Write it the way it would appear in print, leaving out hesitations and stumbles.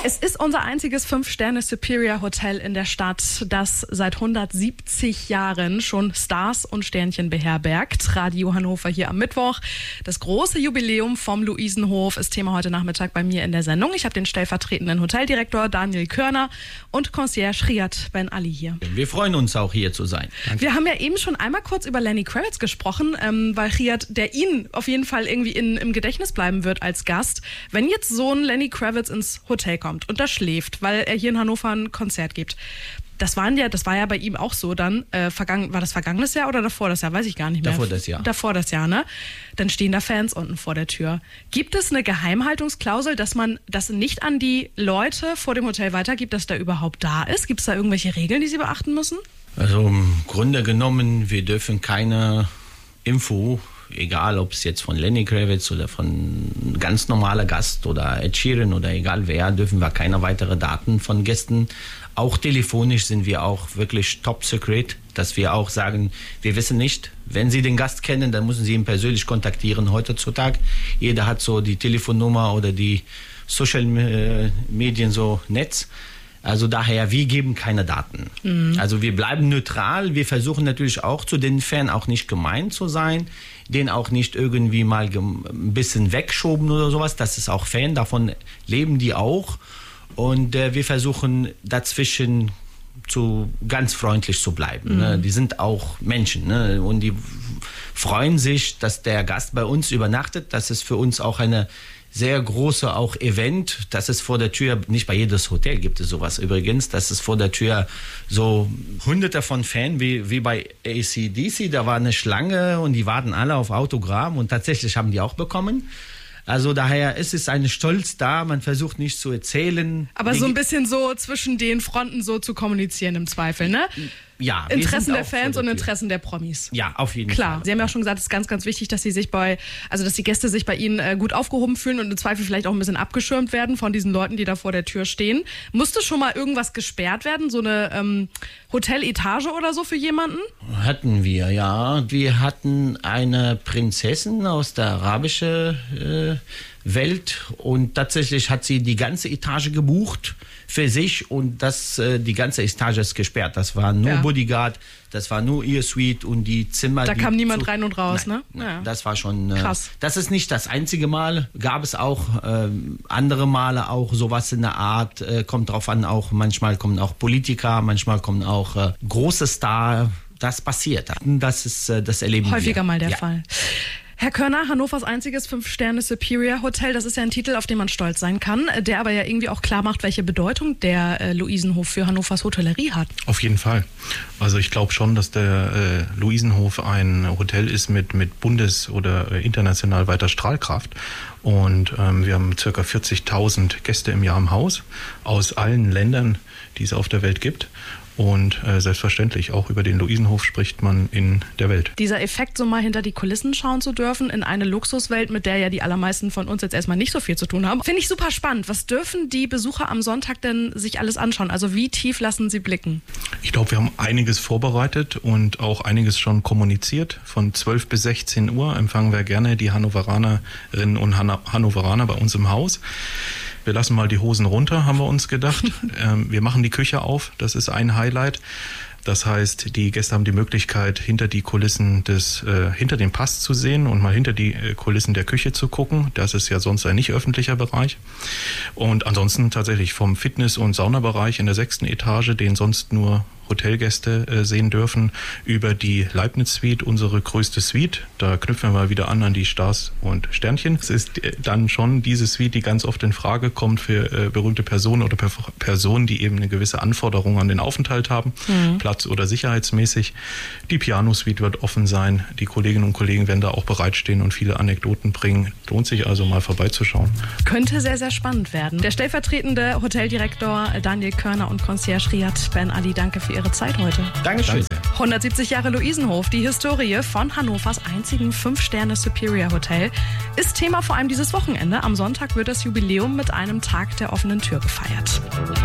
Es ist unser einziges 5-Sterne-Superior-Hotel in der Stadt, das seit 170 Jahren schon Stars und Sternchen beherbergt. Radio Hannover hier am Mittwoch. Das große Jubiläum vom Luisenhof ist Thema heute Nachmittag bei mir in der Sendung. Ich habe den stellvertretenden Hoteldirektor Daniel Körner und Concierge Riyad Ben Ali hier. Wir freuen uns auch, hier zu sein. Danke. Wir haben ja eben schon einmal kurz über Lenny Kravitz gesprochen, weil Riyad, der Ihnen auf jeden Fall irgendwie im Gedächtnis bleiben wird als Gast. Wenn jetzt so ein Lenny Kravitz ins Hotel kommt und da schläft, weil er hier in Hannover ein Konzert gibt. Das war ja bei ihm auch so dann, war das vergangenes Jahr oder davor das Jahr? Weiß ich gar nicht mehr. Davor das Jahr, ne? Dann stehen da Fans unten vor der Tür. Gibt es eine Geheimhaltungsklausel, dass man das nicht an die Leute vor dem Hotel weitergibt, dass der überhaupt da ist? Gibt es da irgendwelche Regeln, die Sie beachten müssen? Also im Grunde genommen, wir dürfen keine Info, egal ob es jetzt von Lenny Kravitz oder von ganz normaler Gast oder Ed Sheeran oder egal wer, dürfen wir keine weitere Daten von Gästen. Auch telefonisch sind wir auch wirklich top secret, dass wir auch sagen, wir wissen nicht, wenn Sie den Gast kennen, dann müssen Sie ihn persönlich kontaktieren heutzutage. Jeder hat so die Telefonnummer oder die Social Medien, so Netz. Also daher, wir geben keine Daten. Also wir bleiben neutral. Wir versuchen natürlich auch zu den Fans auch nicht gemein zu sein, den auch nicht irgendwie mal ein bisschen wegschoben oder sowas. Das ist auch Fan, davon leben die auch. Und wir versuchen dazwischen ganz freundlich zu bleiben. Ne? Die sind auch Menschen, ne? Und die freuen sich, dass der Gast bei uns übernachtet. Das ist für uns auch eine sehr große auch Event, das ist vor der Tür, nicht bei jedes Hotel gibt es sowas übrigens, das ist vor der Tür so hunderte von Fans wie bei AC/DC, da war eine Schlange und die warten alle auf Autogramm und tatsächlich haben die auch bekommen. Also daher ist es ein Stolz da, man versucht nicht zu erzählen. Aber so ein bisschen so zwischen den Fronten so zu kommunizieren im Zweifel, ne? Ja, Interessen der Fans und Interessen der Promis. Ja, auf jeden Fall. Klar, Sie haben ja auch schon gesagt, es ist ganz, ganz wichtig, dass dass die Gäste sich bei Ihnen gut aufgehoben fühlen und im Zweifel vielleicht auch ein bisschen abgeschirmt werden von diesen Leuten, die da vor der Tür stehen. Musste schon mal irgendwas gesperrt werden? So eine Hoteletage oder so für jemanden? Hatten wir, ja. Wir hatten eine Prinzessin aus der arabischen Welt und tatsächlich hat sie die ganze Etage gebucht für sich und die ganze Etage ist gesperrt. Das war nur Bodyguard, das war nur ihr Suite und die Zimmer. Da kam niemand rein und raus, nein, ne? Ja. Das war schon krass. Das ist nicht das einzige Mal, gab es auch andere Male auch sowas in der Art, kommt drauf an, auch manchmal kommen auch Politiker, manchmal kommen auch große Stars, das passiert. Das erleben wir. Häufiger mal der Fall. Herr Körner, Hannovers einziges 5-Sterne-Superior-Hotel, das ist ja ein Titel, auf den man stolz sein kann, der aber ja irgendwie auch klar macht, welche Bedeutung der Luisenhof für Hannovers Hotellerie hat. Auf jeden Fall. Also ich glaube schon, dass der Luisenhof ein Hotel ist mit bundes- oder international weiter Strahlkraft. Und wir haben ca. 40.000 Gäste im Jahr im Haus aus allen Ländern, die es auf der Welt gibt. Und selbstverständlich, auch über den Luisenhof spricht man in der Welt. Dieser Effekt, so mal hinter die Kulissen schauen zu dürfen, in eine Luxuswelt, mit der ja die allermeisten von uns jetzt erstmal nicht so viel zu tun haben, finde ich super spannend. Was dürfen die Besucher am Sonntag denn sich alles anschauen? Also wie tief lassen Sie blicken? Ich glaube, wir haben einiges vorbereitet und auch einiges schon kommuniziert. Von 12 bis 16 Uhr empfangen wir gerne die Hannoveranerinnen und Hannoveraner bei uns im Haus. Wir lassen mal die Hosen runter, haben wir uns gedacht. Wir machen die Küche auf, das ist ein Highlight. Das heißt, die Gäste haben die Möglichkeit, hinter die Kulissen hinter den Pass zu sehen und mal hinter die Kulissen der Küche zu gucken. Das ist ja sonst ein nicht öffentlicher Bereich. Und ansonsten tatsächlich vom Fitness- und Saunabereich in der 6. Etage, den sonst nur Hotelgäste sehen dürfen, über die Leibniz-Suite, unsere größte Suite. Da knüpfen wir mal wieder an die Stars und Sternchen. Es ist dann schon diese Suite, die ganz oft in Frage kommt für berühmte Personen oder Personen, die eben eine gewisse Anforderung an den Aufenthalt haben, Platz- oder sicherheitsmäßig. Die Piano-Suite wird offen sein. Die Kolleginnen und Kollegen werden da auch bereitstehen und viele Anekdoten bringen. Lohnt sich also mal vorbeizuschauen. Könnte sehr, sehr spannend werden. Der stellvertretende Hoteldirektor Daniel Körner und Concierge Riyad Ben Ali, danke für Ihre Zeit heute. Dankeschön. 170 Jahre Luisenhof, die Historie von Hannovers einzigen 5-Sterne-Superior-Hotel, ist Thema vor allem dieses Wochenende. Am Sonntag wird das Jubiläum mit einem Tag der offenen Tür gefeiert.